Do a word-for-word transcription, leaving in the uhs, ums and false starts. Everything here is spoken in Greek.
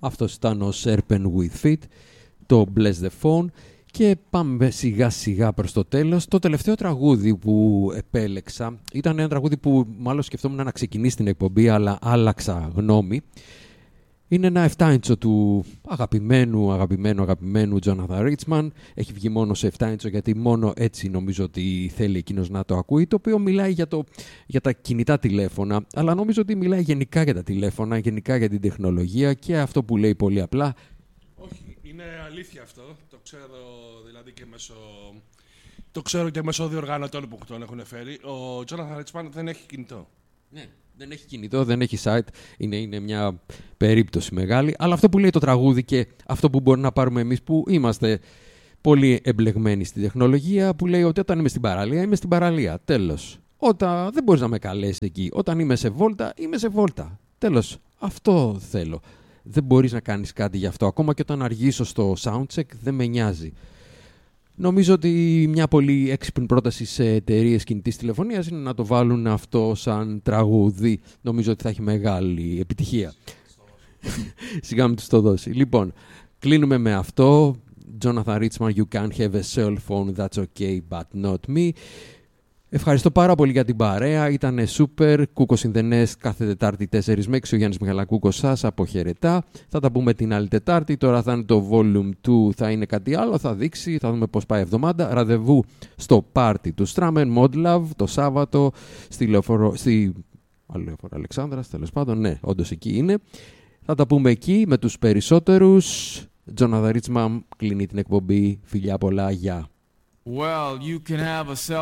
Αυτός ήταν ο Serpent with Feet, το Bless the Phone. Και πάμε σιγά σιγά προς το τέλος. Το τελευταίο τραγούδι που επέλεξα ήταν ένα τραγούδι που μάλλον σκεφτόμουν να ξεκινήσει την εκπομπή, αλλά άλλαξα γνώμη. Είναι ένα εφτά ίντσο του αγαπημένου, αγαπημένου, αγαπημένου Jonathan Richman. Έχει βγει μόνο σε εφτά ίντσο γιατί μόνο έτσι νομίζω ότι θέλει εκείνος να το ακούει. Το οποίο μιλάει για, το, για τα κινητά τηλέφωνα, αλλά νομίζω ότι μιλάει γενικά για τα τηλέφωνα, γενικά για την τεχνολογία και αυτό που λέει πολύ απλά. Όχι, είναι αλήθεια αυτό. Το ξέρω δηλαδή και μέσω, το ξέρω και μέσω διοργανωτών που τον έχουν φέρει. Ο Jonathan Richman δεν έχει κινητό. Ναι. Δεν έχει κινητό, δεν έχει site, είναι, είναι μια περίπτωση μεγάλη. Αλλά αυτό που λέει το τραγούδι και αυτό που μπορεί να πάρουμε εμείς που είμαστε πολύ εμπλεγμένοι στη τεχνολογία, που λέει ότι όταν είμαι στην παραλία, είμαι στην παραλία. Τέλος. Όταν δεν μπορείς να με καλέσεις εκεί. Όταν είμαι σε βόλτα, είμαι σε βόλτα. Τέλος. Αυτό θέλω. Δεν μπορείς να κάνεις κάτι γι' αυτό. Ακόμα και όταν αργήσω στο soundcheck, δεν με νοιάζει. Νομίζω ότι μια πολύ έξυπνη πρόταση σε εταιρείες κινητής τηλεφωνίας είναι να το βάλουν αυτό σαν τραγούδι. Νομίζω ότι θα έχει μεγάλη επιτυχία. Σιγά μην τους το δώσει. Λοιπόν, κλείνουμε με αυτό. Jonathan Richman, You can't have a cell phone, that's okay, but not me. Ευχαριστώ πάρα πολύ για την παρέα. Ήτανε super. Κούκος in the Nest κάθε Τετάρτη τέσσερις με έξι. Ο Γιάννης Μιχαλακούκος σας αποχαιρετά. Θα τα πούμε την άλλη Τετάρτη. Τώρα θα είναι το Volume δύο. Θα είναι κάτι άλλο. Θα δείξει. Θα δούμε πώς πάει η εβδομάδα. Ραντεβού στο πάρτι του Strammer Mod Love το Σάββατο στη λεωφορο... στη... λεωφορο Αλεξάνδρας. Τέλος πάντων. Ναι, όντως εκεί είναι. Θα τα πούμε εκεί με τους περισσότερους. Jonathan Richman κλείνει την εκπομπή. Φιλιά πολλά. Γεια. Well, you can have a cell